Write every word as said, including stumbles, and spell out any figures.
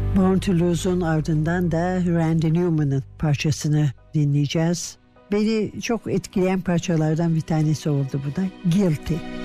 Born to Lose'un ardından da Randy Newman'ın parçasını dinleyeceğiz. Beni çok etkileyen parçalardan bir tanesi oldu bu da. Guilty.